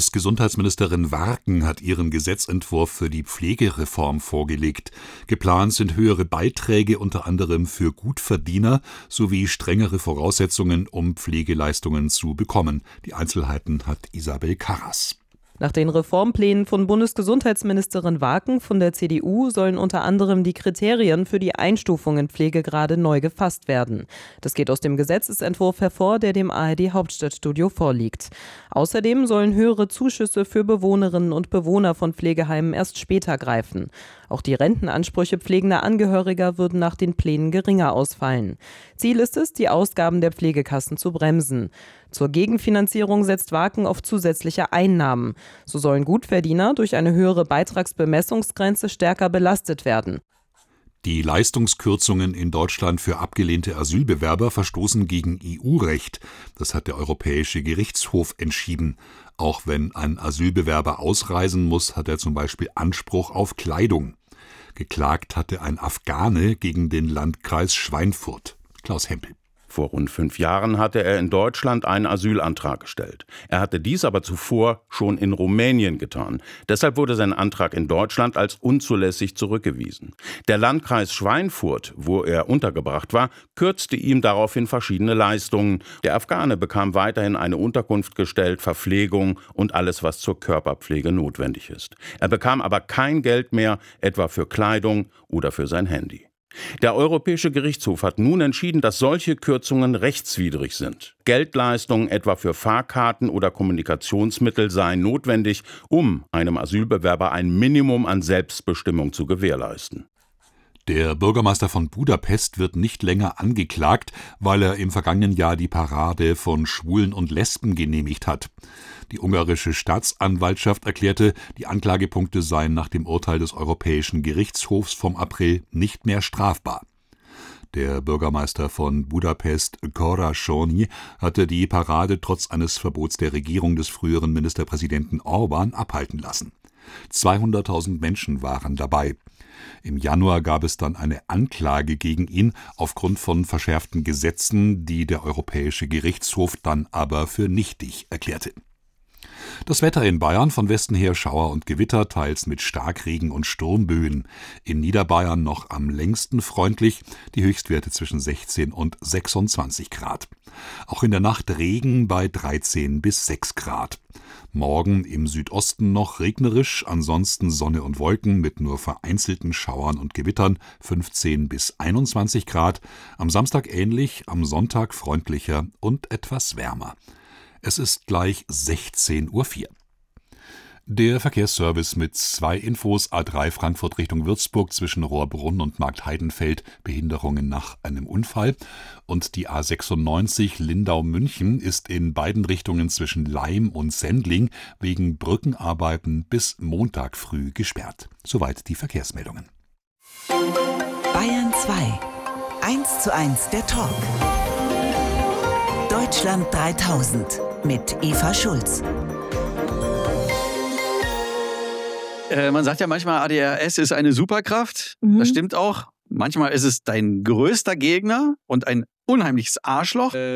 Bundesgesundheitsministerin Warken hat ihren Gesetzentwurf für die Pflegereform vorgelegt. Geplant sind höhere Beiträge unter anderem für Gutverdiener sowie strengere Voraussetzungen, um Pflegeleistungen zu bekommen. Die Einzelheiten hat Isabel Karras. Nach den Reformplänen von Bundesgesundheitsministerin Warken von der CDU sollen unter anderem die Kriterien für die Einstufung in Pflegegrade neu gefasst werden. Das geht aus dem Gesetzesentwurf hervor, der dem ARD-Hauptstadtstudio vorliegt. Außerdem sollen höhere Zuschüsse für Bewohnerinnen und Bewohner von Pflegeheimen erst später greifen. Auch die Rentenansprüche pflegender Angehöriger würden nach den Plänen geringer ausfallen. Ziel ist es, die Ausgaben der Pflegekassen zu bremsen. Zur Gegenfinanzierung setzt Warken auf zusätzliche Einnahmen. So sollen Gutverdiener durch eine höhere Beitragsbemessungsgrenze stärker belastet werden. Die Leistungskürzungen in Deutschland für abgelehnte Asylbewerber verstoßen gegen EU-Recht. Das hat der Europäische Gerichtshof entschieden. Auch wenn ein Asylbewerber ausreisen muss, hat er zum Beispiel Anspruch auf Kleidung. Geklagt hatte ein Afghane gegen den Landkreis Schweinfurt. Klaus Hempel. Vor rund 5 Jahren hatte er in Deutschland einen Asylantrag gestellt. Er hatte dies aber zuvor schon in Rumänien getan. Deshalb wurde sein Antrag in Deutschland als unzulässig zurückgewiesen. Der Landkreis Schweinfurt, wo er untergebracht war, kürzte ihm daraufhin verschiedene Leistungen. Der Afghane bekam weiterhin eine Unterkunft gestellt, Verpflegung und alles, was zur Körperpflege notwendig ist. Er bekam aber kein Geld mehr, etwa für Kleidung oder für sein Handy. Der Europäische Gerichtshof hat nun entschieden, dass solche Kürzungen rechtswidrig sind. Geldleistungen etwa für Fahrkarten oder Kommunikationsmittel seien notwendig, um einem Asylbewerber ein Minimum an Selbstbestimmung zu gewährleisten. Der Bürgermeister von Budapest wird nicht länger angeklagt, weil er im vergangenen Jahr die Parade von Schwulen und Lesben genehmigt hat. Die ungarische Staatsanwaltschaft erklärte, die Anklagepunkte seien nach dem Urteil des Europäischen Gerichtshofs vom April nicht mehr strafbar. Der Bürgermeister von Budapest, Cora Sony, hatte die Parade trotz eines Verbots der Regierung des früheren Ministerpräsidenten Orbán abhalten lassen. 200.000 Menschen waren dabei. Im Januar gab es dann eine Anklage gegen ihn aufgrund von verschärften Gesetzen, die der Europäische Gerichtshof dann aber für nichtig erklärte. Das Wetter in Bayern: von Westen her Schauer und Gewitter, teils mit Starkregen und Sturmböen. In Niederbayern noch am längsten freundlich, die Höchstwerte zwischen 16 und 26 Grad. Auch in der Nacht Regen bei 13 bis 6 Grad. Morgen im Südosten noch regnerisch, ansonsten Sonne und Wolken mit nur vereinzelten Schauern und Gewittern, 15 bis 21 Grad. Am Samstag ähnlich, am Sonntag freundlicher und etwas wärmer. Es ist gleich 16:04 Uhr. Der Verkehrsservice mit 2 Infos: A3 Frankfurt Richtung Würzburg zwischen Rohrbrunn und Marktheidenfeld, Behinderungen nach einem Unfall. Und die A96 Lindau-München ist in beiden Richtungen zwischen Laim und Sendling wegen Brückenarbeiten bis Montag früh gesperrt. Soweit die Verkehrsmeldungen. Bayern 2. 1:1 der Talk. Deutschland 3000 mit Eva Schulz. Man sagt ja manchmal, ADHS ist eine Superkraft. Das stimmt auch. Manchmal ist es dein größter Gegner und ein unheimliches Arschloch. So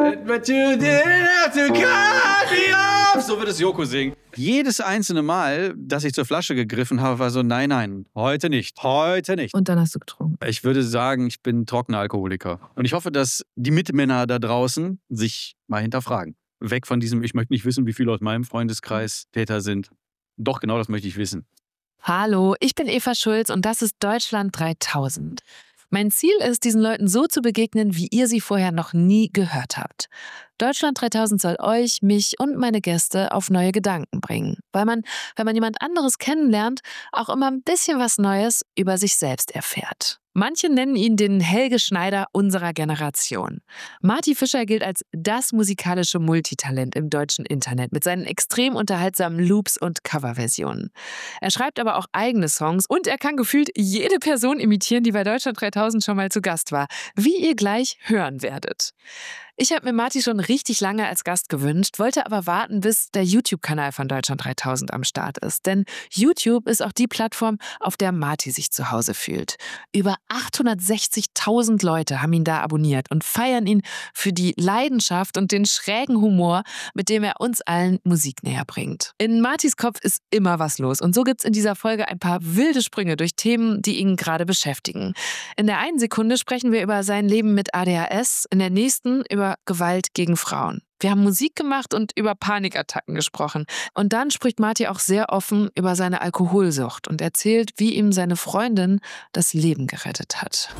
wird es Joko singen. Jedes einzelne Mal, dass ich zur Flasche gegriffen habe, war so, nein, heute nicht. Heute nicht. Und dann hast du getrunken. Ich würde sagen, ich bin trockener Alkoholiker. Und ich hoffe, dass die Mitmänner da draußen sich mal hinterfragen. Weg von diesem, ich möchte nicht wissen, wie viele aus meinem Freundeskreis Täter sind. Doch, genau das möchte ich wissen. Hallo, ich bin Eva Schulz und das ist Deutschland 3000. Mein Ziel ist, diesen Leuten so zu begegnen, wie ihr sie vorher noch nie gehört habt. Deutschland 3000 soll euch, mich und meine Gäste auf neue Gedanken bringen. Weil man, wenn man jemand anderes kennenlernt, auch immer ein bisschen was Neues über sich selbst erfährt. Manche nennen ihn den Helge Schneider unserer Generation. Marty Fischer gilt als das musikalische Multitalent im deutschen Internet mit seinen extrem unterhaltsamen Loops und Coverversionen. Er schreibt aber auch eigene Songs und er kann gefühlt jede Person imitieren, die bei Deutschland 3000 schon mal zu Gast war, wie ihr gleich hören werdet. Ich habe mir Marty schon richtig lange als Gast gewünscht, wollte aber warten, bis der YouTube-Kanal von Deutschland 3000 am Start ist. Denn YouTube ist auch die Plattform, auf der Marty sich zu Hause fühlt. Über 860.000 Leute haben ihn da abonniert und feiern ihn für die Leidenschaft und den schrägen Humor, mit dem er uns allen Musik näher bringt. In Martys Kopf ist immer was los und so gibt's in dieser Folge ein paar wilde Sprünge durch Themen, die ihn gerade beschäftigen. In der einen Sekunde sprechen wir über sein Leben mit ADHS, in der nächsten über Gewalt gegen Frauen. Wir haben Musik gemacht und über Panikattacken gesprochen. Und dann spricht Marty auch sehr offen über seine Alkoholsucht und erzählt, wie ihm seine Freundin das Leben gerettet hat.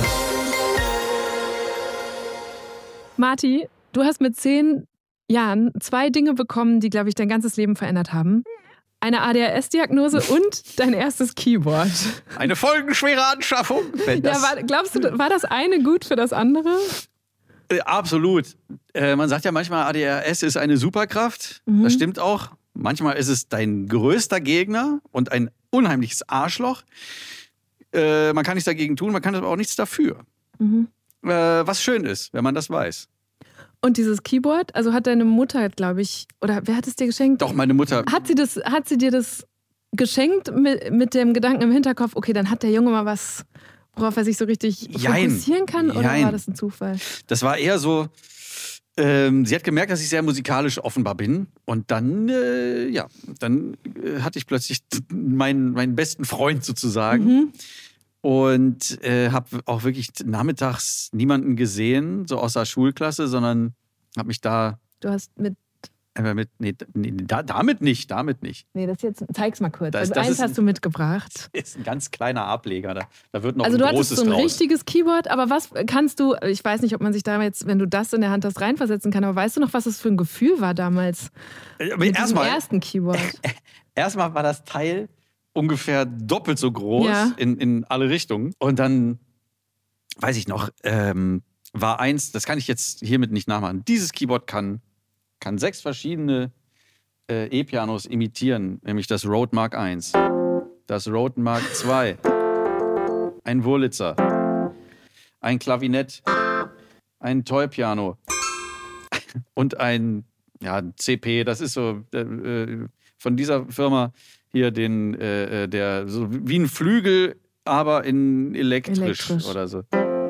Marty, du hast mit 10 Jahren 2 Dinge bekommen, die, glaube ich, dein ganzes Leben verändert haben. Eine ADHS-Diagnose und dein erstes Keyboard. Eine folgenschwere Anschaffung. Glaubst du, war das eine gut für das andere? Absolut. Man sagt ja manchmal, ADHS ist eine Superkraft. Das stimmt auch. Manchmal ist es dein größter Gegner und ein unheimliches Arschloch. Man kann nichts dagegen tun, man kann aber auch nichts dafür. Was schön ist, wenn man das weiß. Und dieses Keyboard, also hat deine Mutter, glaube ich, oder wer hat es dir geschenkt? Doch, meine Mutter. Hat sie dir das geschenkt mit dem Gedanken im Hinterkopf, okay, dann hat der Junge mal was, worauf er sich so richtig fokussieren kann? Oder war das ein Zufall? Das war eher so, sie hat gemerkt, dass ich sehr musikalisch offenbar bin. Und dann, hatte ich plötzlich meinen besten Freund sozusagen. Und habe auch wirklich nachmittags niemanden gesehen, so aus der Schulklasse, sondern habe mich da... Du hast damit nicht. Nee, das jetzt, zeig's mal kurz. Das eins hast du mitgebracht. Das ist ein ganz kleiner Ableger, da wird noch also ein großes du hattest so ein draus. richtiges Keyboard, aber was kannst du, ich weiß nicht, ob man sich da jetzt, wenn du das in der Hand hast, reinversetzen kann, aber weißt du noch, was das für ein Gefühl war damals mit diesem ersten Keyboard? Erstmal war das Teil ungefähr doppelt so groß in alle Richtungen. Und dann, weiß ich noch, war eins, das kann ich jetzt hiermit nicht nachmachen. Dieses Keyboard kann 6 verschiedene E-Pianos imitieren, nämlich das Rode Mark I, das Rode Mark II, ein Wurlitzer, ein Klavinett, ein Toy-Piano und ein CP, das ist so von dieser Firma hier der so wie ein Flügel, aber in elektrisch oder so.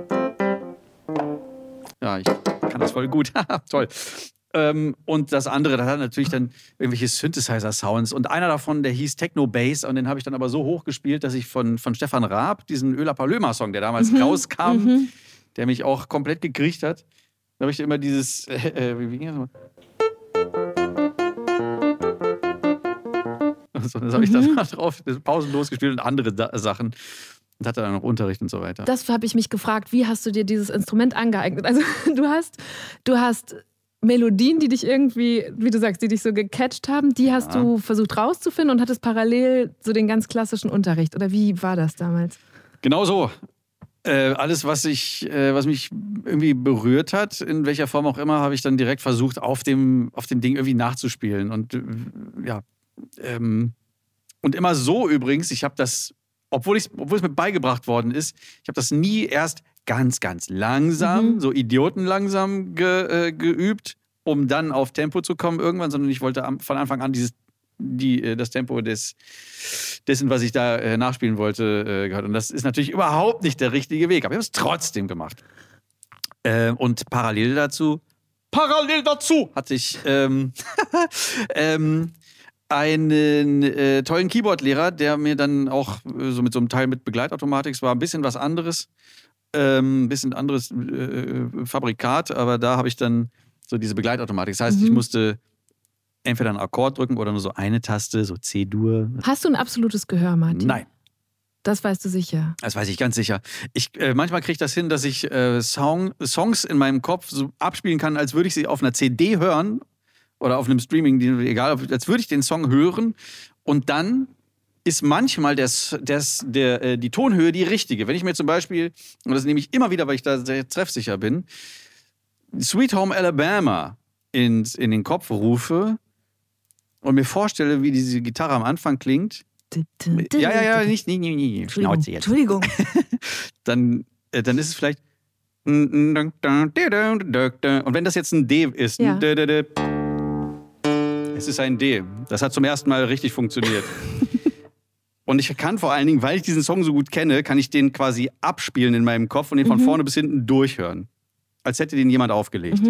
Ja, ich kann das voll gut. Toll. Und das andere, das hat natürlich dann irgendwelche Synthesizer-Sounds. Und einer davon, der hieß Techno Bass. Und den habe ich dann aber so hoch gespielt, dass ich von Stefan Raab, diesen Öla Palömer-Song, der damals rauskam, der mich auch komplett gekriegt hat, da habe ich immer dieses wie ging das mal? So, das habe ich dann mal drauf pausenlos gespielt und andere Sachen. Und hatte dann noch Unterricht und so weiter. Das habe ich mich gefragt, wie hast du dir dieses Instrument angeeignet? Also du hast Melodien, die dich irgendwie, wie du sagst, die dich so gecatcht haben, die hast du versucht rauszufinden und hattest parallel so den ganz klassischen Unterricht. Oder wie war das damals? Genau so. Alles, was mich irgendwie berührt hat, in welcher Form auch immer, habe ich dann direkt versucht, auf dem Ding irgendwie nachzuspielen. Und und immer so übrigens, ich habe das, obwohl es mir beigebracht worden ist, ich habe das nie erst ganz, ganz langsam, so idiotenlangsam geübt, um dann auf Tempo zu kommen irgendwann, sondern ich wollte von Anfang an das Tempo dessen, was ich da nachspielen wollte, gehört. Und das ist natürlich überhaupt nicht der richtige Weg, aber ich habe es trotzdem gemacht. Und parallel dazu hatte ich einen tollen Keyboard-Lehrer, der mir dann auch so mit so einem Teil mit Begleitautomatik, es war ein bisschen was anderes, Fabrikat, aber da habe ich dann so diese Begleitautomatik. Das heißt, ich musste entweder einen Akkord drücken oder nur so eine Taste, so C-Dur. Hast du ein absolutes Gehör, Martin? Nein. Das weißt du sicher? Das weiß ich ganz sicher. Manchmal kriege ich das hin, dass ich Songs in meinem Kopf so abspielen kann, als würde ich sie auf einer CD hören oder auf einem Streaming, egal, als würde ich den Song hören und dann ist manchmal die Tonhöhe die richtige. Wenn ich mir zum Beispiel, und das nehme ich immer wieder, weil ich da sehr treffsicher bin, Sweet Home Alabama in den Kopf rufe und mir vorstelle, wie diese Gitarre am Anfang klingt. Ja, nicht. Schnauze jetzt. Entschuldigung. Dann ist es vielleicht Und wenn das jetzt ein D ist, Ja. es ist ein D. Das hat zum ersten Mal richtig funktioniert. Und ich kann vor allen Dingen, weil ich diesen Song so gut kenne, kann ich den quasi abspielen in meinem Kopf und den von vorne bis hinten durchhören. Als hätte den jemand aufgelegt.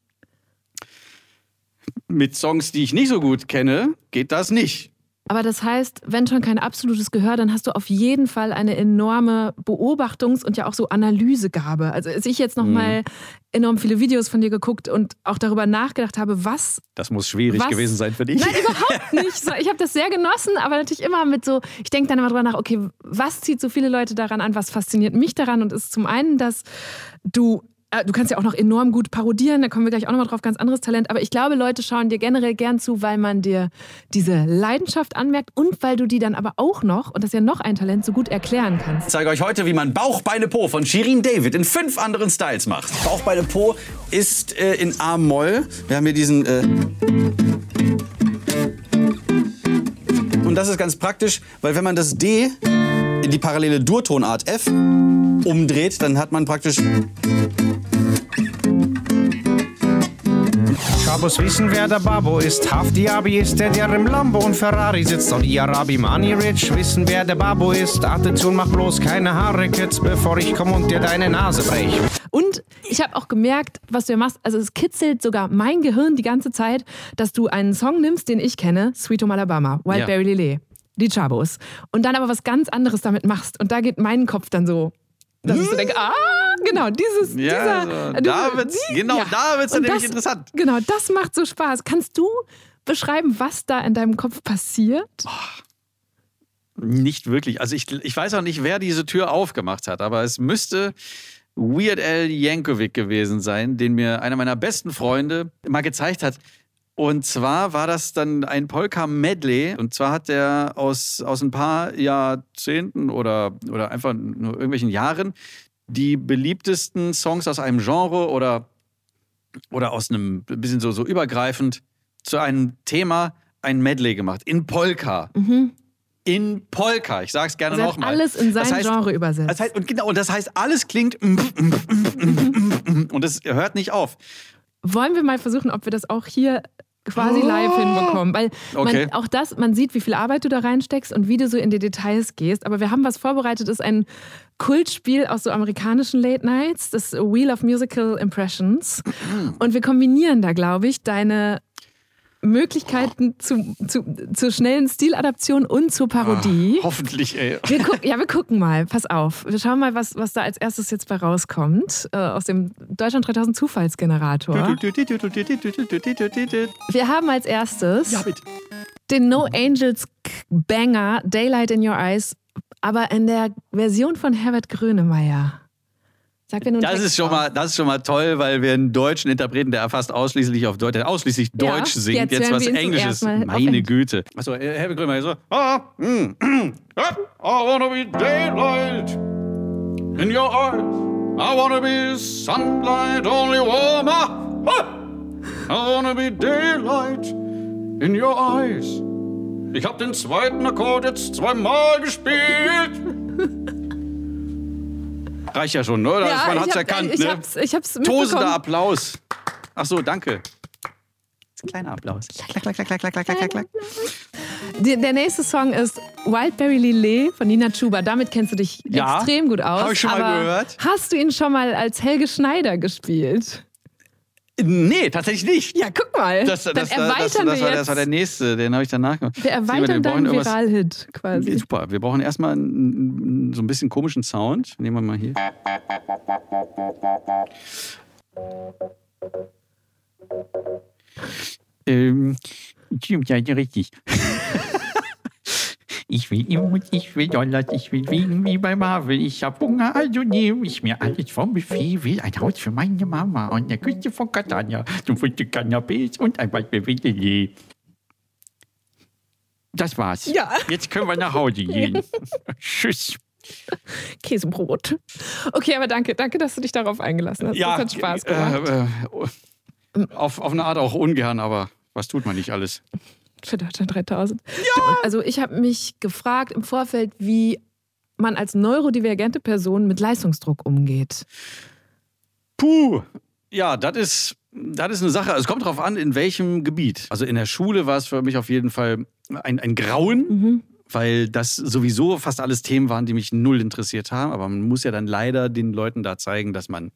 Mit Songs, die ich nicht so gut kenne, geht das nicht. Aber das heißt, wenn schon kein absolutes Gehör, dann hast du auf jeden Fall eine enorme Beobachtungs- und ja auch so Analysegabe. Also als ich jetzt nochmal enorm viele Videos von dir geguckt und auch darüber nachgedacht habe, was... Das muss schwierig gewesen sein für dich. Nein, überhaupt nicht. So, ich habe das sehr genossen, aber natürlich immer mit so, ich denke dann immer drüber nach, okay, was zieht so viele Leute daran an, was fasziniert mich daran? Und es ist zum einen, dass du kannst ja auch noch enorm gut parodieren, da kommen wir gleich auch nochmal drauf, ganz anderes Talent. Aber ich glaube, Leute schauen dir generell gern zu, weil man dir diese Leidenschaft anmerkt und weil du die dann aber auch noch, und das ist ja noch ein Talent, so gut erklären kannst. Ich zeige euch heute, wie man Bauch, Beine, Po von Shirin David in 5 anderen Styles macht. Bauch, Beine, Po ist in A-Moll. Wir haben hier diesen... Und das ist ganz praktisch, weil wenn man das D in die parallele Durtonart F umdreht, dann hat man praktisch... Chabos wissen, wer der Babo ist. Hafti Abi ist der im Lambo und Ferrari sitzt. Saudi Arabi Money Rich wissen, wer der Babo ist. Attention, mach bloß keine Haare Kids, bevor ich komm und dir deine Nase brech. Und ich habe auch gemerkt, was du ja machst, also es kitzelt sogar mein Gehirn die ganze Zeit, dass du einen Song nimmst, den ich kenne, Sweet Home Alabama, Wildberry Lillet, die Chabos, und dann aber was ganz anderes damit machst. Und da geht mein Kopf dann so, dass ich so denke, genau, da wird's dann nämlich interessant. Genau, das macht so Spaß. Kannst du beschreiben, was da in deinem Kopf passiert? Nicht wirklich. Also ich weiß auch nicht, wer diese Tür aufgemacht hat, aber es müsste Weird Al Yankovic gewesen sein, den mir einer meiner besten Freunde mal gezeigt hat. Und zwar war das dann ein Polka-Medley. Und zwar hat er aus ein paar Jahrzehnten oder einfach nur irgendwelchen Jahren die beliebtesten Songs aus einem Genre oder aus einem bisschen so übergreifend zu einem Thema ein Medley gemacht. In Polka. In Polka. Ich sag's gerne nochmal. Alles in sein Genre übersetzt. Das heißt, und das heißt, alles klingt und das hört nicht auf. Wollen wir mal versuchen, ob wir das auch hier quasi live hinbekommen? Weil man sieht, wie viel Arbeit du da reinsteckst und wie du so in die Details gehst. Aber wir haben was vorbereitet, das ist ein Kultspiel aus so amerikanischen Late Nights, das Wheel of Musical Impressions. Und wir kombinieren da, glaube ich, deine Möglichkeiten zur schnellen Stiladaption und zur Parodie. Hoffentlich, ey. Wir gucken mal, pass auf. Wir schauen mal, was da als erstes jetzt bei rauskommt. Aus dem Deutschland 3000 Zufallsgenerator. Wir haben als erstes den No Angels Banger Daylight in Your Eyes, aber in der Version von Herbert Grönemeyer. Sag mir nun das ist schon mal toll, weil wir einen deutschen Interpreten, der fast ausschließlich Deutsch singt, jetzt was Englisches. Meine Güte. Achso, Herbert Grönemeyer so. I wanna be daylight in your eyes. I wanna be sunlight only warmer. I wanna be daylight in your eyes. Ich hab den zweiten Akkord jetzt 2-mal gespielt. Reicht ja schon, oder? Ja, man hat's erkannt. Ich hab's mitbekommen. Tosender Applaus. Ach so, danke. Kleiner Applaus. Klack. Der nächste Song ist Wildberry Lillet von Nina Chuba. Damit kennst du dich extrem gut aus. Hab ich schon mal gehört. Hast du ihn schon mal als Helge Schneider gespielt? Nee, tatsächlich nicht. Ja, guck mal. Das war der nächste, den habe ich danach gemacht. Wir erweitern deinen Viral-Hit quasi. Super, wir brauchen erstmal so ein bisschen komischen Sound. Nehmen wir mal hier. Ja, richtig. Ich will Imut, ich will Dollars, ich will Wiegen wie bei Marvel. Ich hab Hunger, also nehme ich mir alles vom Buffet. Will ein Haus für meine Mama und eine Küche von Catania. Zum Frühstück Canapés und ein Waldbewegung. Das war's. Ja. Jetzt können wir nach Hause gehen. Tschüss. Käsebrot. Okay, aber danke, dass du dich darauf eingelassen hast. Das hat Spaß gemacht. Auf eine Art auch ungern, aber was tut man nicht alles? Für Deutschland 3000. Ja! Also ich habe mich gefragt im Vorfeld, wie man als neurodivergente Person mit Leistungsdruck umgeht. Puh, ja, das ist eine Sache. Es kommt darauf an, in welchem Gebiet. Also in der Schule war es für mich auf jeden Fall ein Grauen, weil das sowieso fast alles Themen waren, die mich null interessiert haben. Aber man muss ja dann leider den Leuten da zeigen, dass man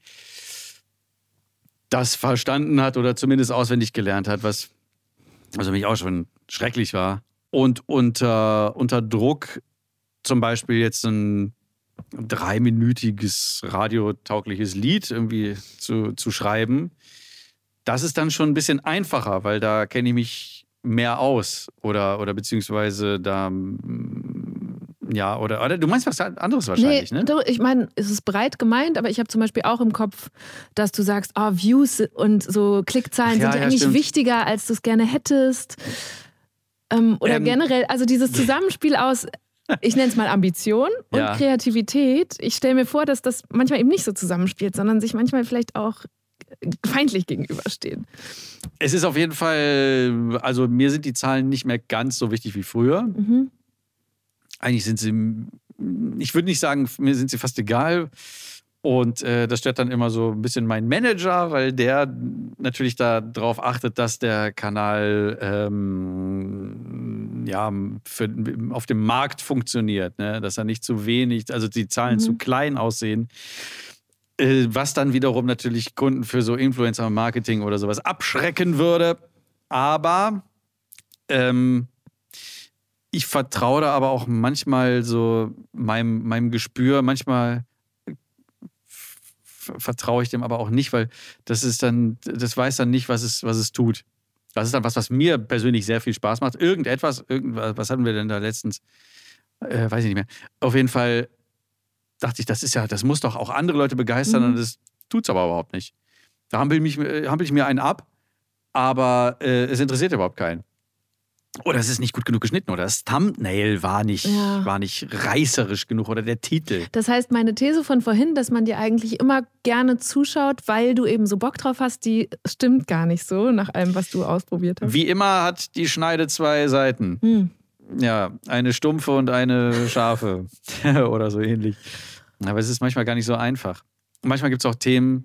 das verstanden hat oder zumindest auswendig gelernt hat, was also für mich auch schon schrecklich war. Und unter Druck zum Beispiel jetzt ein 3-minütiges radiotaugliches Lied irgendwie zu schreiben, das ist dann schon ein bisschen einfacher, weil da kenne ich mich mehr aus oder beziehungsweise da ja, oder du meinst was anderes wahrscheinlich, ne? Ich meine, es ist breit gemeint, aber ich habe zum Beispiel auch im Kopf, dass du sagst, Views und so Klickzahlen sind ja eigentlich stimmt. Wichtiger, als du es gerne hättest. Oder generell, also dieses Zusammenspiel aus, ich nenne es mal Ambition und Kreativität. Ich stelle mir vor, dass das manchmal eben nicht so zusammenspielt, sondern sich manchmal vielleicht auch feindlich gegenüberstehen. Es ist auf jeden Fall, also mir sind die Zahlen nicht mehr ganz so wichtig wie früher. Eigentlich sind sie, ich würde nicht sagen, mir sind sie fast egal. Und das stört dann immer so ein bisschen mein Manager, weil der natürlich darauf achtet, dass der Kanal auf dem Markt funktioniert, ne? Dass er nicht zu wenig, also die Zahlen zu klein aussehen. Was dann wiederum natürlich Kunden für so Influencer-Marketing oder sowas abschrecken würde. Aber ich vertraue da aber auch manchmal so meinem Gespür. Manchmal vertraue ich dem aber auch nicht, weil das weiß dann nicht, was es tut. Das ist dann was mir persönlich sehr viel Spaß macht. Irgendwas, was hatten wir denn da letztens? Weiß ich nicht mehr. Auf jeden Fall dachte ich, das muss doch auch andere Leute begeistern und das tut's aber überhaupt nicht. Da hampel ich mir einen ab, aber es interessiert überhaupt keinen. Oder es ist nicht gut genug geschnitten oder das Thumbnail war nicht reißerisch genug oder der Titel. Das heißt, meine These von vorhin, dass man dir eigentlich immer gerne zuschaut, weil du eben so Bock drauf hast, die stimmt gar nicht so, nach allem, was du ausprobiert hast. Wie immer hat die Schneide 2 Seiten. Ja, eine stumpfe und eine scharfe oder so ähnlich. Aber es ist manchmal gar nicht so einfach. Manchmal gibt es auch Themen,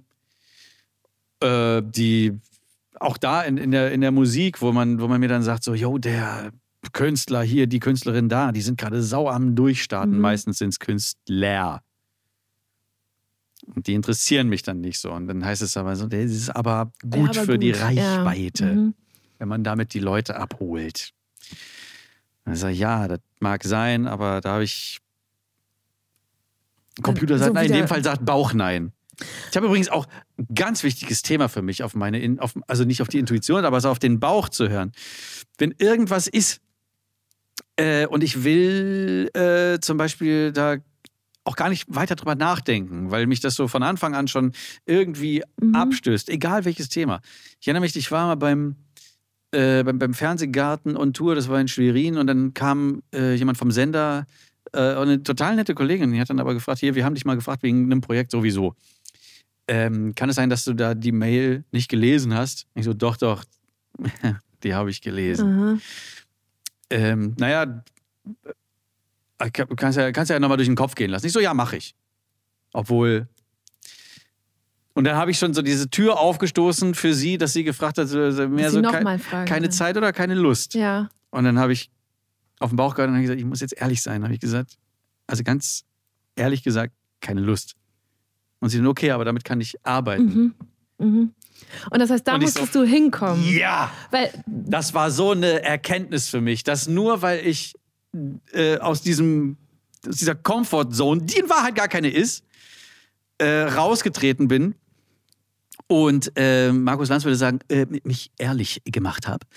die auch da in der Musik, wo man mir dann sagt, so, yo, der Künstler hier, die Künstlerin da, die sind gerade sau am Durchstarten. Meistens sind es Künstler. Und die interessieren mich dann nicht so. Und dann heißt es aber so, das ist aber gut für die Reichweite, wenn man damit die Leute abholt. Dann sage ich, ja, das mag sein, aber da habe ich Computer sagt nein, in dem Fall sagt Bauch nein. Ich habe übrigens auch ein ganz wichtiges Thema für mich, also nicht auf die Intuition, aber so auf den Bauch zu hören. Wenn irgendwas ist und ich will zum Beispiel da auch gar nicht weiter drüber nachdenken, weil mich das so von Anfang an schon irgendwie abstößt, egal welches Thema. Ich erinnere mich, ich war mal beim Fernsehgarten on Tour, das war in Schwerin und dann kam jemand vom Sender, eine total nette Kollegin, die hat dann aber gefragt, hier, wir haben dich mal gefragt wegen einem Projekt sowieso. Kann es sein, dass du da die Mail nicht gelesen hast? Ich so, doch, die habe ich gelesen. Naja, kannst ja nochmal durch den Kopf gehen lassen. Ich so, ja, mache ich. Obwohl. Und dann habe ich schon so diese Tür aufgestoßen für sie, dass sie gefragt hat, mehr so keine Zeit oder keine Lust. Ja. Und dann habe ich auf den Bauch gehauen und habe gesagt, ich muss jetzt ehrlich sein. Habe ich gesagt, also ganz ehrlich gesagt, keine Lust. Und sie dann, okay, aber damit kann ich arbeiten. Und das heißt, da musstest du hinkommen. Ja, das war so eine Erkenntnis für mich, dass nur weil ich aus dieser Comfort-Zone, die in Wahrheit gar keine ist, rausgetreten bin und Markus Lanz würde sagen, mich ehrlich gemacht habe.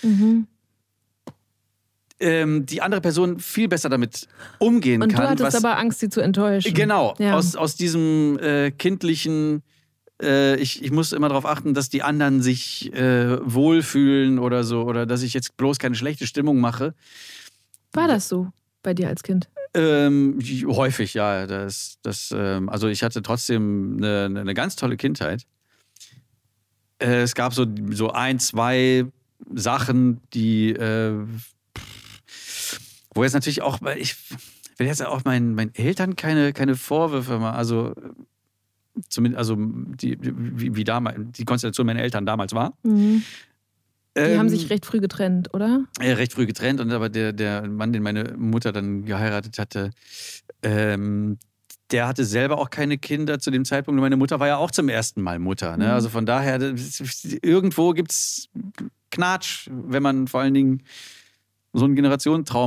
Die andere Person viel besser damit umgehen kann. Und du hattest aber Angst, sie zu enttäuschen. Genau, ja. aus diesem kindlichen, ich muss immer darauf achten, dass die anderen sich wohlfühlen oder so, oder dass ich jetzt bloß keine schlechte Stimmung mache. War das so bei dir als Kind? Häufig, ja. Also ich hatte trotzdem eine ganz tolle Kindheit. Es gab so 1, 2 Sachen, die wo jetzt natürlich auch, ich will jetzt auch meinen Eltern keine Vorwürfe machen. Also zumindest, also wie damals, die Konstellation meiner Eltern damals war. Die haben sich recht früh getrennt, oder? Recht früh getrennt. Und aber der Mann, den meine Mutter dann geheiratet hatte, der hatte selber auch keine Kinder zu dem Zeitpunkt. Und meine Mutter war ja auch zum ersten Mal Mutter. Ne? Also von daher, irgendwo gibt es Knatsch, wenn man vor allen Dingen so einen Generationentraum